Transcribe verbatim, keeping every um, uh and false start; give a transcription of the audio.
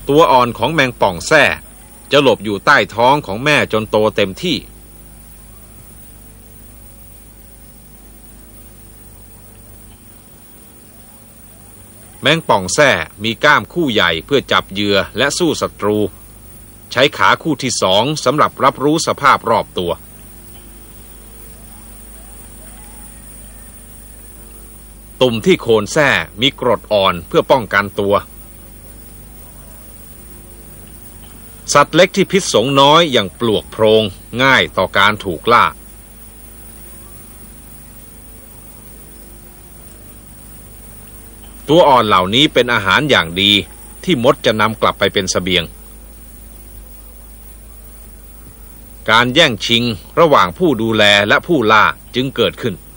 ตัวอ่อนของแมงป่องแส้จะหลบอยู่ใต้ท้องของแม่จนโตเต็มที่แมงป่องแส้มีก้ามคู่ใหญ่เพื่อจับเหยื่อและสู้ศัตรูใช้ขาคู่ที่สองสำหรับรับรู้สภาพรอบตัวตุ่มที่โคนแส้มีกรดอ่อนเพื่อป้องกันตัวสัตว์เล็กที่พิษสงน้อยอย่างปลวกโพรงง่ายต่อการถูกล่าตัวอ่อนเหล่านี้เป็นอาหารอย่างดีที่มดจะนำกลับไปเป็นเสบียงการแย่งชิงระหว่างผู้ดูแลและผู้ล่าจึงเกิดขึ้น